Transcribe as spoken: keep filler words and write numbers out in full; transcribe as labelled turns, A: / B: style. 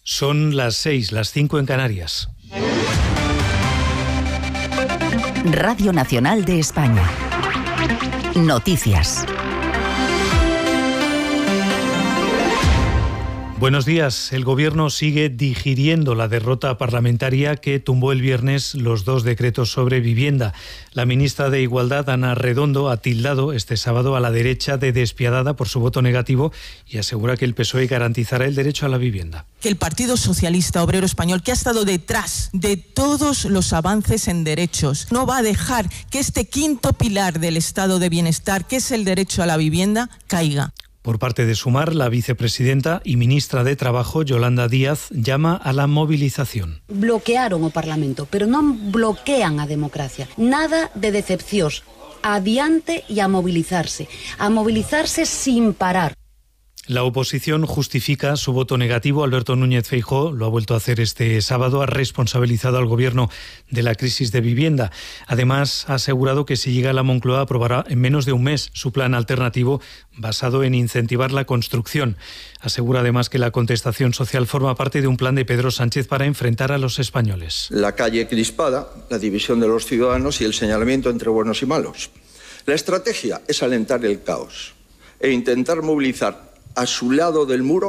A: Son las seis, las cinco en Canarias.
B: Radio Nacional de España. Noticias.
A: Buenos días. El Gobierno sigue digiriendo la derrota parlamentaria que tumbó el viernes los dos decretos sobre vivienda. La ministra de Igualdad, Ana Redondo, ha tildado este sábado a la derecha de despiadada por su voto negativo y asegura que el P S O E garantizará el derecho a la vivienda.
C: Que el Partido Socialista Obrero Español, que ha estado detrás de todos los avances en derechos, no va a dejar que este quinto pilar del Estado de Bienestar, que es el derecho a la vivienda, caiga.
A: Por parte de Sumar, la vicepresidenta y ministra de Trabajo, Yolanda Díaz, llama a la movilización.
D: Bloquearon o Parlamento, pero non bloquean a democracia. Nada de decepcións. Adiante e a mobilizarse. A mobilizarse sin parar.
A: La oposición justifica su voto negativo. Alberto Núñez Feijóo lo ha vuelto a hacer este sábado, ha responsabilizado al Gobierno de la crisis de vivienda. Además, ha asegurado que si llega a la Moncloa aprobará en menos de un mes su plan alternativo basado en incentivar la construcción. Asegura además que la contestación social forma parte de un plan de Pedro Sánchez para enfrentar a los españoles.
E: La calle crispada, la división de los ciudadanos y el señalamiento entre buenos y malos. La estrategia es alentar el caos e intentar movilizar a su lado del muro